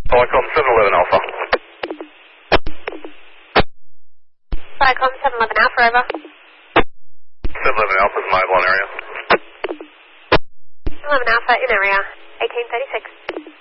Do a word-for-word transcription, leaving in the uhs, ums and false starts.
Telecom seven eleven Alpha. Telecom seven eleven Alpha, over. seven eleven Alpha is mobile in area. eleven Alpha in area, eighteen thirty-six.